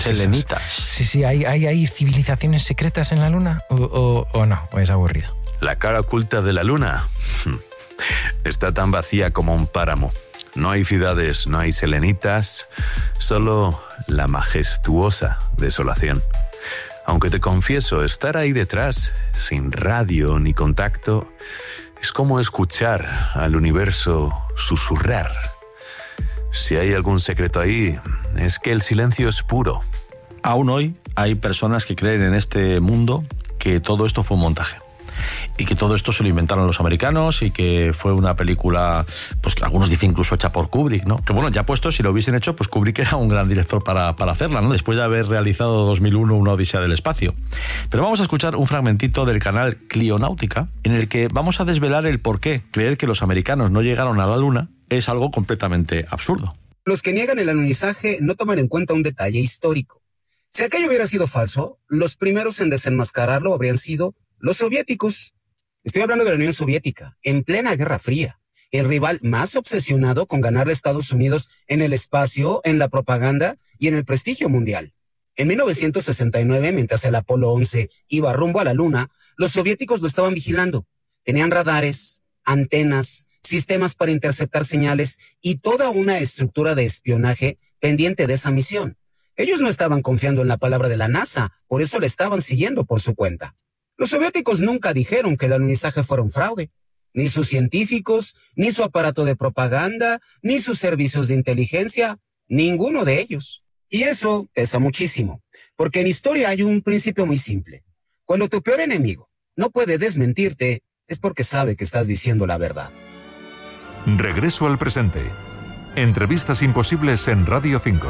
selenitas. Sí, ¿hay civilizaciones secretas en la Luna? ¿O no? ¿O es aburrido? La cara oculta de la Luna está tan vacía como un páramo. No hay ciudades, no hay selenitas, solo la majestuosa desolación. Aunque te confieso, estar ahí detrás, sin radio ni contacto, es como escuchar al universo susurrar. Si hay algún secreto ahí, es que el silencio es puro. Aún hoy hay personas que creen en este mundo que todo esto fue un montaje. Y que todo esto se lo inventaron los americanos y que fue una película, pues que algunos dicen incluso hecha por Kubrick, ¿no? Que bueno, ya puesto, si lo hubiesen hecho, pues Kubrick era un gran director para hacerla, ¿no? Después de haber realizado 2001 una odisea del espacio. Pero vamos a escuchar un fragmentito del canal Clionáutica, en el que vamos a desvelar el por qué creer que los americanos no llegaron a la Luna es algo completamente absurdo. Los que niegan el alunizaje no toman en cuenta un detalle histórico. Si aquello hubiera sido falso, los primeros en desenmascararlo habrían sido los soviéticos. Estoy hablando de la Unión Soviética, en plena Guerra Fría, el rival más obsesionado con ganarle a Estados Unidos en el espacio, en la propaganda y en el prestigio mundial. En 1969, mientras el Apolo 11 iba rumbo a la Luna, los soviéticos lo estaban vigilando. Tenían radares, antenas, sistemas para interceptar señales y toda una estructura de espionaje pendiente de esa misión. Ellos no estaban confiando en la palabra de la NASA, por eso le estaban siguiendo por su cuenta. Los soviéticos nunca dijeron que el alunizaje fuera un fraude. Ni sus científicos, ni su aparato de propaganda, ni sus servicios de inteligencia, ninguno de ellos. Y eso pesa muchísimo, porque en historia hay un principio muy simple. Cuando tu peor enemigo no puede desmentirte, es porque sabe que estás diciendo la verdad. Regreso al presente. Entrevistas imposibles en Radio 5.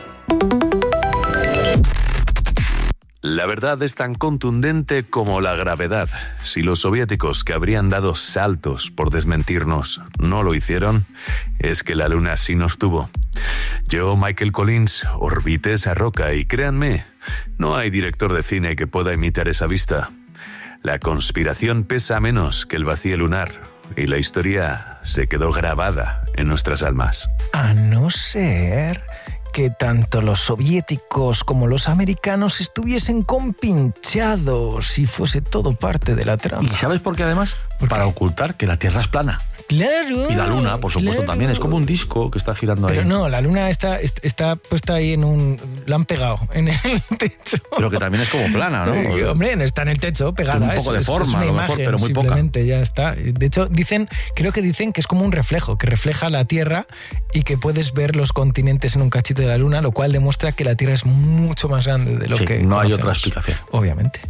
La verdad es tan contundente como la gravedad. Si los soviéticos, que habrían dado saltos por desmentirnos, no lo hicieron, es que la Luna sí nos tuvo. Yo, Michael Collins, orbité esa roca y créanme, no hay director de cine que pueda imitar esa vista. La conspiración pesa menos que el vacío lunar y la historia se quedó grabada en nuestras almas. A no ser que tanto los soviéticos como los americanos estuviesen compinchados y fuese todo parte de la trama. ¿Y sabes por qué además? Para ocultar que la Tierra es plana. Claro. Y la Luna, por supuesto, también. Es como un disco que está girando ahí. Pero no, la Luna está puesta ahí en un... La han pegado en el techo. Pero que también es como plana, ¿no? Hombre, no está en el techo, pegada. Tiene un poco de forma, es una a lo imagen, mejor, pero muy poca. Simplemente ya está. De hecho, creo que dicen que es como un reflejo, que refleja la Tierra y que puedes ver los continentes en un cachito de la Luna, lo cual demuestra que la Tierra es mucho más grande de lo que no conocemos. Hay otra explicación. Obviamente.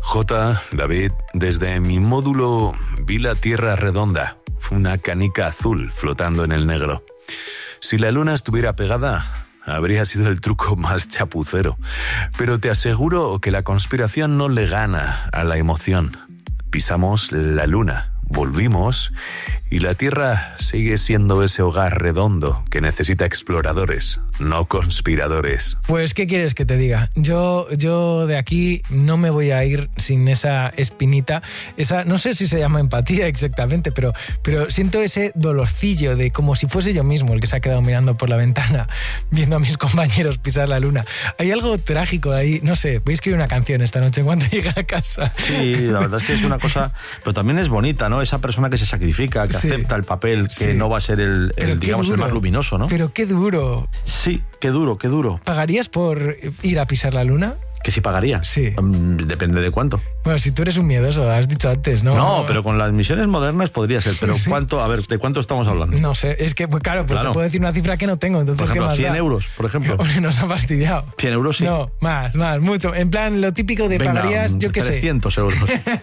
David, desde mi módulo vi la Tierra redonda, una canica azul flotando en el negro. Si la Luna estuviera pegada, habría sido el truco más chapucero. Pero te aseguro que la conspiración no le gana a la emoción. Pisamos la Luna, volvimos y la Tierra sigue siendo ese hogar redondo que necesita exploradores, no conspiradores. Pues, ¿qué quieres que te diga? Yo de aquí no me voy a ir sin esa espinita, no sé si se llama empatía exactamente, pero siento ese dolorcillo de como si fuese yo mismo el que se ha quedado mirando por la ventana, viendo a mis compañeros pisar la Luna. Hay algo trágico ahí, no sé, voy a escribir una canción esta noche cuando llegue a casa. Sí, la verdad es que es una cosa, pero también es bonita, ¿no? Esa persona que se sacrifica, que acepta el papel, que no va a ser el más luminoso, ¿no? Pero qué duro. Sí, qué duro. ¿Pagarías por ir a pisar la Luna? ¿Que sí pagaría? Sí. Depende de cuánto. Bueno, si tú eres un miedoso, has dicho antes, ¿no? No, pero con las misiones modernas podría ser. Pero sí. ¿Cuánto? A ver, ¿de cuánto estamos hablando? No sé, es que, pues claro, te puedo decir una cifra que no tengo. Entonces, por ejemplo, ¿qué más 100 da? euros, por ejemplo. Hombre, nos ha fastidiado. 100 euros sí. No, más, mucho. En plan, lo típico de pagarías, yo qué sé. 300 euros.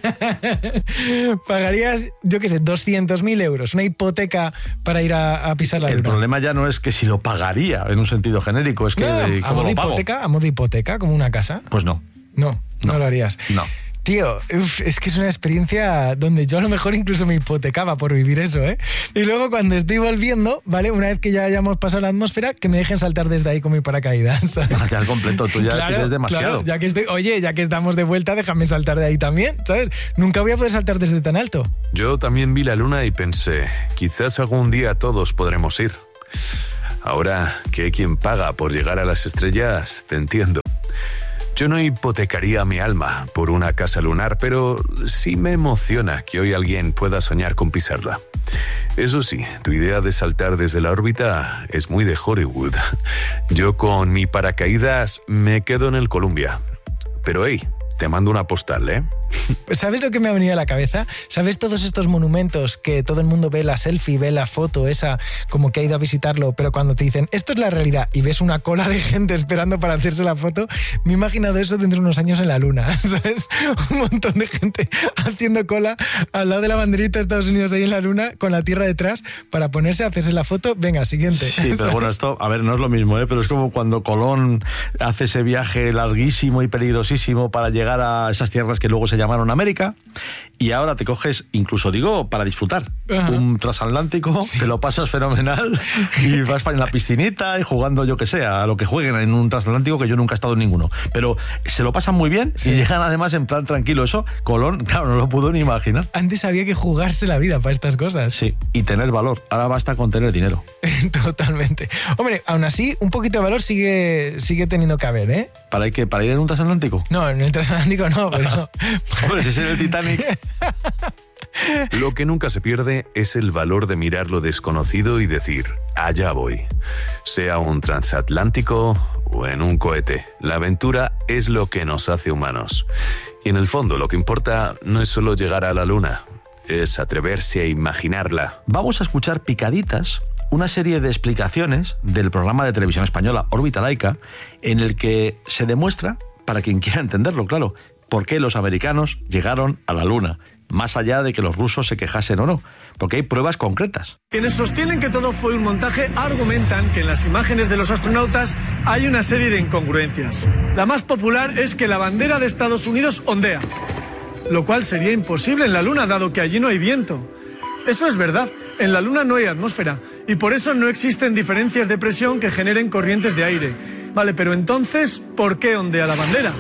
Pagarías, yo qué sé, 200.000 euros. Una hipoteca para ir a pisar la Luna. El problema ya no es que si lo pagaría en un sentido genérico, es que ¿cómo lo pago? A modo hipoteca, como una casa. Pues no. No lo harías. No. Tío, es que es una experiencia donde yo a lo mejor incluso me hipotecaba por vivir eso, ¿eh? Y luego cuando estoy volviendo, ¿vale? Una vez que ya hayamos pasado la atmósfera, que me dejen saltar desde ahí con mi paracaídas, ¿sabes? Ya al completo, tú ya pides demasiado. Claro, ya que estamos de vuelta, déjame saltar de ahí también, ¿sabes? Nunca voy a poder saltar desde tan alto. Yo también vi la Luna y pensé, quizás algún día todos podremos ir. Ahora que hay quien paga por llegar a las estrellas, te entiendo. Yo no hipotecaría mi alma por una casa lunar, pero sí me emociona que hoy alguien pueda soñar con pisarla. Eso sí, tu idea de saltar desde la órbita es muy de Hollywood. Yo con mi paracaídas me quedo en el Columbia. Pero hey, te mando una postal, ¿eh? ¿Sabes lo que me ha venido a la cabeza? ¿Sabes todos estos monumentos que todo el mundo ve la selfie, ve la foto esa, como que ha ido a visitarlo, pero cuando te dicen, esto es la realidad, y ves una cola de gente esperando para hacerse la foto, me he imaginado eso dentro de unos años en la Luna, ¿sabes? Un montón de gente haciendo cola al lado de la banderita de Estados Unidos ahí en la Luna, con la Tierra detrás, para ponerse a hacerse la foto. Venga, siguiente. Sí, pero ¿sabes? bueno, esto, a ver, no es lo mismo, ¿eh? Pero es como cuando Colón hace ese viaje larguísimo y peligrosísimo para llegar a esas tierras que luego se llamaron América, y ahora te coges, incluso digo, para disfrutar, un transatlántico, sí. Te lo pasas fenomenal y vas en la piscinita y jugando, yo que sé, a lo que jueguen en un transatlántico, que yo nunca he estado en ninguno, pero se lo pasan muy bien, sí. Y llegan además en plan tranquilo. Eso Colón, claro, no lo pudo ni imaginar. Antes había que jugarse la vida para estas cosas. Sí, y tener valor. Ahora basta con tener dinero. Totalmente. Hombre, aún así, un poquito de valor sigue teniendo que haber, ¿eh? ¿Para ir en un transatlántico? No, en el transatlántico no, pero... Hombre, si es en el Titanic... Lo que nunca se pierde es el valor de mirar lo desconocido y decir, allá voy. Sea un transatlántico o en un cohete, la aventura es lo que nos hace humanos. Y en el fondo lo que importa no es solo llegar a la luna, es atreverse a imaginarla. Vamos a escuchar picaditas, una serie de explicaciones del programa de televisión española Órbita Laica, en el que se demuestra, para quien quiera entenderlo, claro, por qué los americanos llegaron a la Luna, más allá de que los rusos se quejasen o no, porque hay pruebas concretas. Quienes sostienen que todo fue un montaje argumentan que en las imágenes de los astronautas hay una serie de incongruencias. La más popular es que la bandera de Estados Unidos ondea, lo cual sería imposible en la Luna, dado que allí no hay viento. Eso es verdad, en la Luna no hay atmósfera, y por eso no existen diferencias de presión que generen corrientes de aire. Vale, pero entonces, ¿por qué ondea la bandera?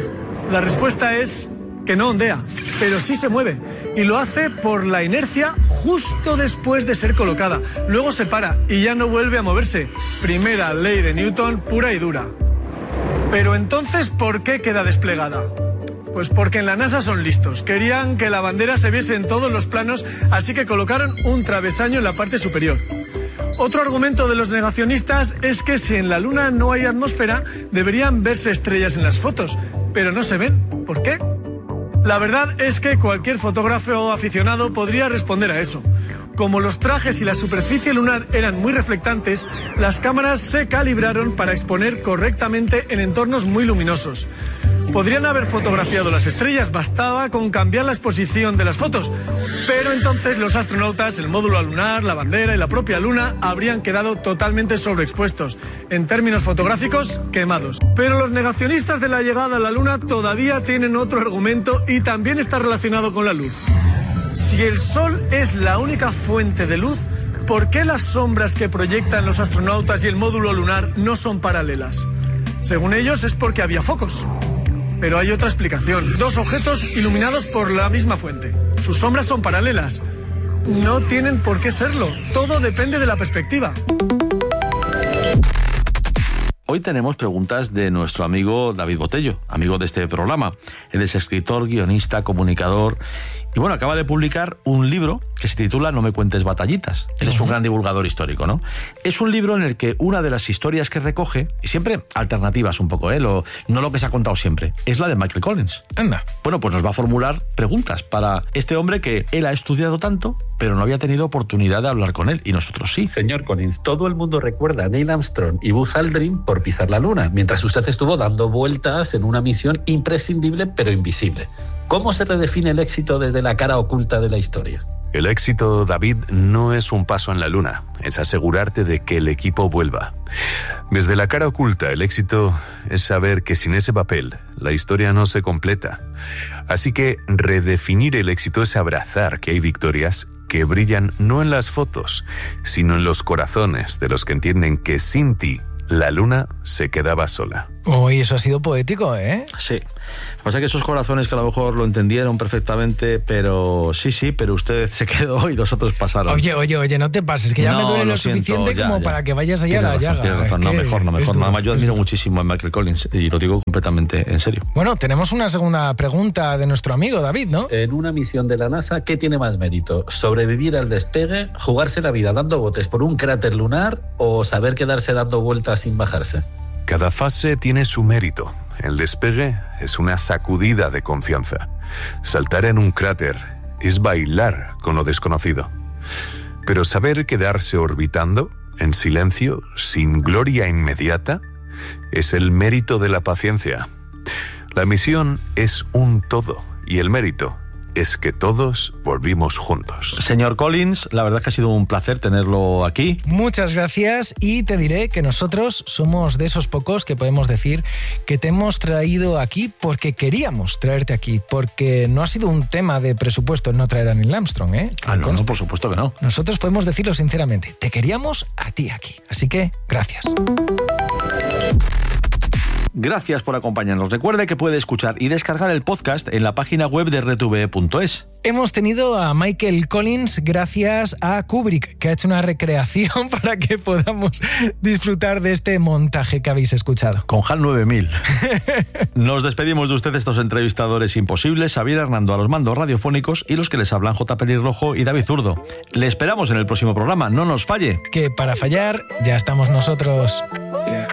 La respuesta es que no ondea, pero sí se mueve, y lo hace por la inercia justo después de ser colocada. Luego se para y ya no vuelve a moverse. Primera ley de Newton pura y dura. Pero entonces, ¿por qué queda desplegada? Pues porque en la NASA son listos. Querían que la bandera se viese en todos los planos, así que colocaron un travesaño en la parte superior. Otro argumento de los negacionistas es que si en la Luna no hay atmósfera, deberían verse estrellas en las fotos, pero no se ven. ¿Por qué? La verdad es que cualquier fotógrafo aficionado podría responder a eso. Como los trajes y la superficie lunar eran muy reflectantes, las cámaras se calibraron para exponer correctamente en entornos muy luminosos. Podrían haber fotografiado las estrellas, bastaba con cambiar la exposición de las fotos, pero entonces los astronautas, el módulo lunar, la bandera y la propia Luna habrían quedado totalmente sobreexpuestos, en términos fotográficos, quemados. Pero los negacionistas de la llegada a la Luna todavía tienen otro argumento y también está relacionado con la luz. Si el Sol es la única fuente de luz, ¿por qué las sombras que proyectan los astronautas y el módulo lunar no son paralelas? Según ellos es porque había focos. Pero hay otra explicación. Dos objetos iluminados por la misma fuente. Sus sombras son paralelas. No tienen por qué serlo. Todo depende de la perspectiva. Hoy tenemos preguntas de nuestro amigo David Botello, amigo de este programa. Él es escritor, guionista, comunicador y bueno, acaba de publicar un libro que se titula No me cuentes batallitas. Él es un gran divulgador histórico, ¿no? Es un libro en el que una de las historias que recoge, y siempre alternativas un poco, no lo que se ha contado siempre, es la de Michael Collins. Anda. Bueno, pues nos va a formular preguntas para este hombre que él ha estudiado tanto, pero no había tenido oportunidad de hablar con él, y nosotros sí. Señor Collins, todo el mundo recuerda a Neil Armstrong y Buzz Aldrin por pisar la Luna, mientras usted estuvo dando vueltas en una misión imprescindible pero invisible. ¿Cómo se redefine el éxito desde la cara oculta de la historia? El éxito, David, no es un paso en la Luna, es asegurarte de que el equipo vuelva. Desde la cara oculta, el éxito es saber que sin ese papel, la historia no se completa. Así que redefinir el éxito es abrazar que hay victorias que brillan no en las fotos, sino en los corazones de los que entienden que sin ti, la Luna se quedaba sola. Uy, eso ha sido poético, ¿eh? Sí. Lo que pasa es que esos corazones que a lo mejor lo entendieron perfectamente, pero sí, pero usted se quedó y los otros pasaron. Oye, no te pases, que ya me duele lo suficiente como para que vayas allá a la llaga. Tienes razón, no, mejor. Además, yo admiro muchísimo a Michael Collins y lo digo completamente en serio. Bueno, tenemos una segunda pregunta de nuestro amigo David, ¿no? En una misión de la NASA, ¿qué tiene más mérito? ¿Sobrevivir al despegue, jugarse la vida dando botes por un cráter lunar o saber quedarse dando vueltas sin bajarse? Cada fase tiene su mérito. El despegue es una sacudida de confianza. Saltar en un cráter es bailar con lo desconocido. Pero saber quedarse orbitando, en silencio, sin gloria inmediata, es el mérito de la paciencia. La misión es un todo y el mérito es que todos volvimos juntos. Señor Collins, la verdad es que ha sido un placer tenerlo aquí. Muchas gracias y te diré que nosotros somos de esos pocos que podemos decir que te hemos traído aquí porque queríamos traerte aquí, porque no ha sido un tema de presupuesto el no traer a Neil Armstrong, ¿eh? No, por supuesto que no. Nosotros podemos decirlo sinceramente, te queríamos a ti aquí, así que gracias. Gracias por acompañarnos. Recuerde que puede escuchar y descargar el podcast en la página web de rtve.es. Hemos tenido a Michael Collins gracias a Kubrick, que ha hecho una recreación para que podamos disfrutar de este montaje que habéis escuchado. Con HAL 9000. Nos despedimos de ustedes, estos entrevistadores imposibles, Xavier Hernando a los mandos radiofónicos y los que les hablan J. Pelirrojo y David Zurdo. Le esperamos en el próximo programa, no nos falle. Que para fallar ya estamos nosotros. Yeah.